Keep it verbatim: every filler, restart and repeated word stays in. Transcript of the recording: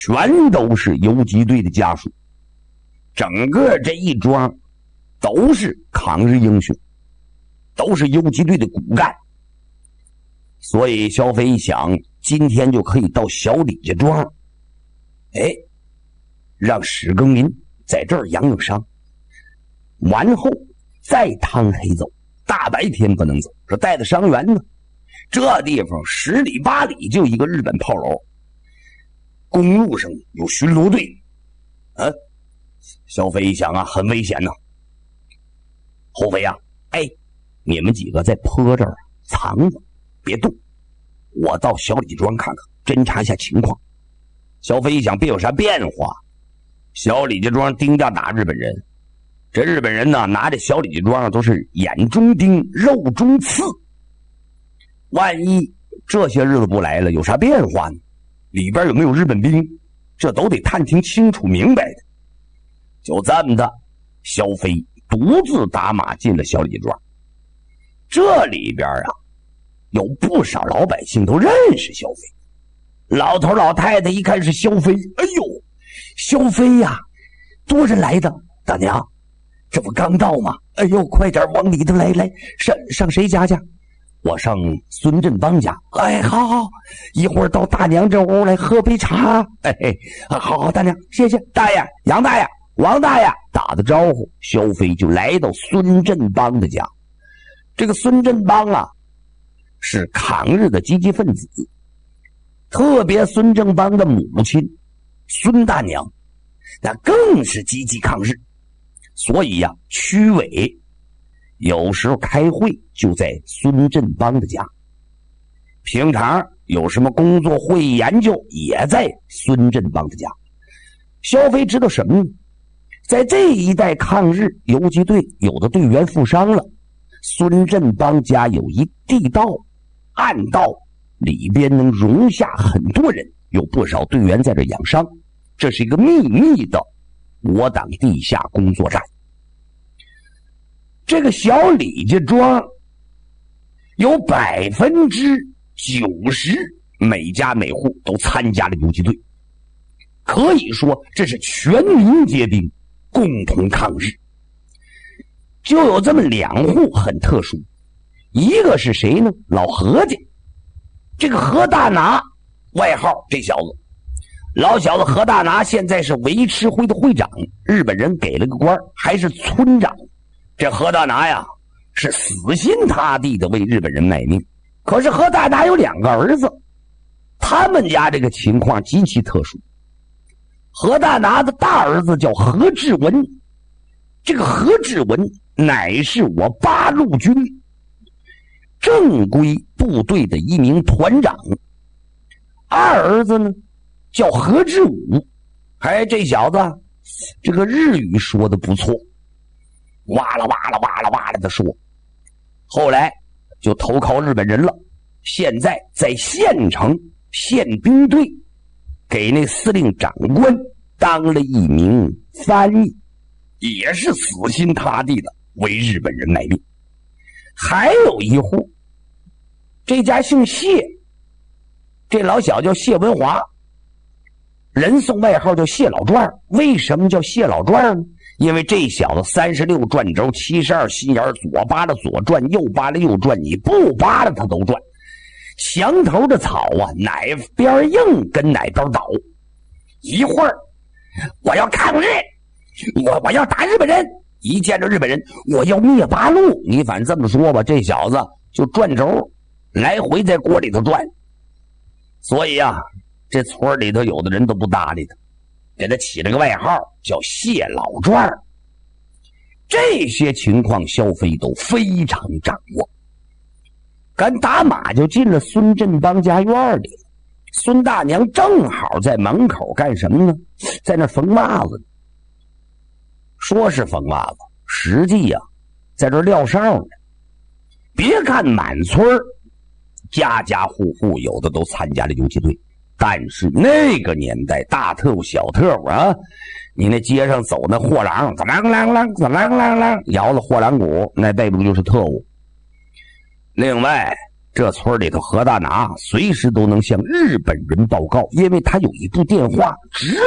全都是游击队的家属，整个这一庄都是抗日英雄，都是游击队的骨干。所以小飞一想，今天就可以到小李家庄，哎，让史耕民在这儿养养伤，完后再趟黑走。大白天不能走，这带的伤员呢，这地方十里八里就一个日本炮楼，公路上有巡逻队，啊，小飞一想啊，很危险呢。后飞啊，哎，你们几个在坡这儿藏着，别动，我到小李庄看看，侦查一下情况。小飞一想，别有啥变化。小李家庄丁家打日本人，这日本人呢，拿着小李家庄都是眼中钉，肉中刺。万一这些日子不来了，有啥变化呢？里边有没有日本兵？这都得探听清楚明白的。就这么的，小飞独自打马进了小李家庄。这里边啊，有不少老百姓都认识小飞。老头老太太一看是小飞，哎呦，小飞呀，多人来的，大娘，这不刚到吗？哎呦，快点往里头来来，上上谁家去？我上孙振邦家。哎，好好，一会儿到大娘这屋来喝杯茶。哎哎，好好，大娘，谢谢大爷、杨大爷、王大爷打的招呼，小飞就来到孙振邦的家。这个孙振邦啊，是抗日的积极分子，特别孙振邦的母亲孙大娘，那更是积极抗日。所以呀、啊，区委有时候开会就在孙振邦的家，平常有什么工作会议研究也在孙振邦的家。萧飞知道什么呢？在这一带抗日游击队有的队员负伤了，孙振邦家有一地道暗道，里边能容下很多人，有不少队员在这养伤。这是一个秘密的我党地下工作站。这个小李家庄有百分之九十每家每户都参加了游击队，可以说这是全民皆兵，共同抗日。就有这么两户很特殊，一个是谁呢？老何家，这个何大拿，外号这小子，老小子何大拿现在是维持会的会长，日本人给了个官，还是村长。这何大拿呀，是死心塌地的为日本人卖命。可是何大拿有两个儿子，他们家这个情况极其特殊。何大拿的大儿子叫何志文，这个何志文乃是我八路军正规部队的一名团长。二儿子呢叫何志武，哎，这小子这个日语说的不错，哇啦哇啦哇啦哇啦的说，后来就投靠日本人了，现在在县城宪兵队给那司令长官当了一名翻译，也是死心塌地的为日本人卖命。还有一户，这家姓谢，这老小叫谢文华，人送外号叫谢老转。为什么叫谢老转呢？因为这小子三十六转轴，七十二心眼，左扒拉左转，右扒拉右转，你不扒拉他都转。墙头的草啊，哪边硬跟哪边倒。一会儿我要抗日，我我要打日本人，一见着日本人我要灭八路。你反正这么说吧，这小子就转轴来回在锅里头转。所以啊，这村里头有的人都不搭理他，给他起了个外号叫谢老转。这些情况萧飞都非常掌握。赶打马就进了孙振邦家院里，孙大娘正好在门口干什么呢？在那缝袜子。说是缝袜子，实际呀、啊，在这撂哨呢。别看满村家家户户有的都参加了游击队，但是那个年代大特务小特务啊，你那街上走那货郎，怎啷啷啷怎啷啷啷摇了货郎鼓，那背不就是特务。另外这村里头何大拿随时都能向日本人报告，因为他有一部电话直